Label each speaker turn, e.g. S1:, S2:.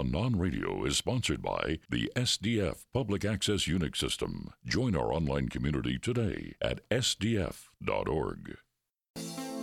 S1: on Non-Radio is sponsored by the SDF Public Access Unix System. Join our online community today at sdf.org.